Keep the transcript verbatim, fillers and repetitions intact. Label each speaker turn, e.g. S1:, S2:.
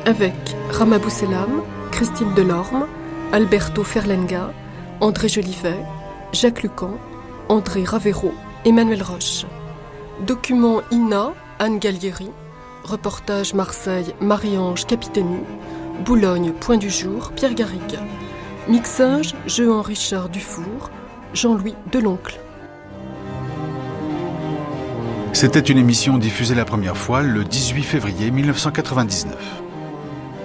S1: avec Rama Bousselam, Christine Delorme, Alberto Ferlenga, André Jolivet, Jacques Lucan, André Ravero, Emmanuel Roche. Document I N A, Anne Gallieri. Reportage Marseille, Marie-Ange Capitani. Boulogne, Point du Jour, Pierre Garrigue. Mixage, Jehan-Richard Dufour, Jean-Louis Deloncle.
S2: C'était une émission diffusée la première fois le dix-huit février mille neuf cent quatre-vingt-dix-neuf.